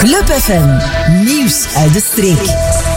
Club FM, nieuws uit de streek.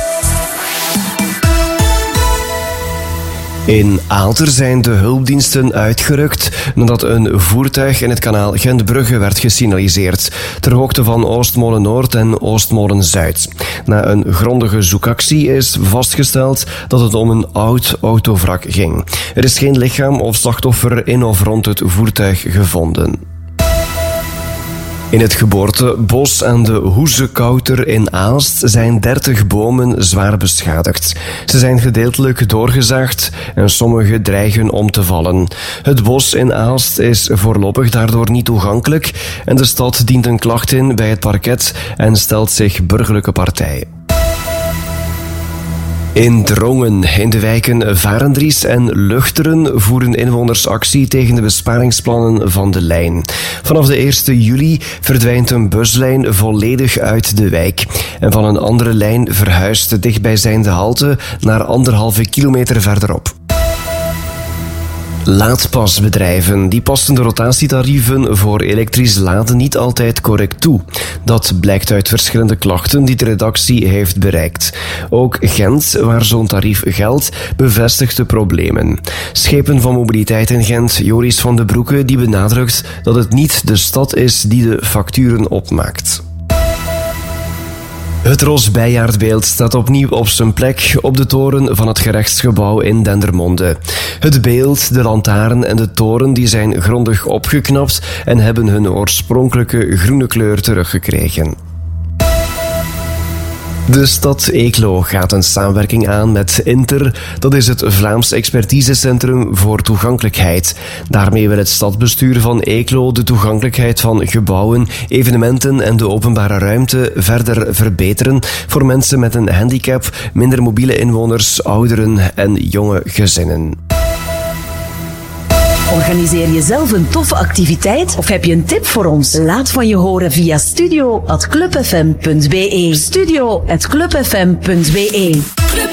In Aalter zijn de hulpdiensten uitgerukt nadat een voertuig in het kanaal Gent-Brugge werd gesignaliseerd, ter hoogte van Oostmolen Noord en Oostmolen Zuid. Na een grondige zoekactie is vastgesteld dat het om een oud autowrak ging. Er is geen lichaam of slachtoffer in of rond het voertuig gevonden. In het geboortebos aan de Hoezekouter in Aalst zijn 30 bomen zwaar beschadigd. Ze zijn gedeeltelijk doorgezaagd en sommige dreigen om te vallen. Het bos in Aalst is voorlopig daardoor niet toegankelijk en de stad dient een klacht in bij het parket en stelt zich burgerlijke partij. In Drongen, in de wijken Varendries en Luchteren, voeren inwoners actie tegen de besparingsplannen van de lijn. Vanaf de 1 juli verdwijnt een buslijn volledig uit de wijk. En van een andere lijn verhuist de dichtbijzijnde halte naar 1,5 kilometer verderop. Laadpasbedrijven die passen de rotatietarieven voor elektrisch laden niet altijd correct toe. Dat blijkt uit verschillende klachten die de redactie heeft bereikt. Ook Gent, waar zo'n tarief geldt, bevestigt de problemen. Schepen van Mobiliteit in Gent, Joris van den Broeke, die benadrukt dat het niet de stad is die de facturen opmaakt. Het Rosbijaardbeeld staat opnieuw op zijn plek op de toren van het gerechtsgebouw in Dendermonde. Het beeld, de lantaarn en de toren die zijn grondig opgeknapt en hebben hun oorspronkelijke groene kleur teruggekregen. De stad Eeklo gaat een samenwerking aan met Inter, dat is het Vlaams Expertisecentrum voor Toegankelijkheid. Daarmee wil het stadsbestuur van Eeklo de toegankelijkheid van gebouwen, evenementen en de openbare ruimte verder verbeteren voor mensen met een handicap, minder mobiele inwoners, ouderen en jonge gezinnen. Organiseer je zelf een toffe activiteit of heb je een tip voor ons? Laat van je horen via studio@clubfm.be. studio@clubfm.be.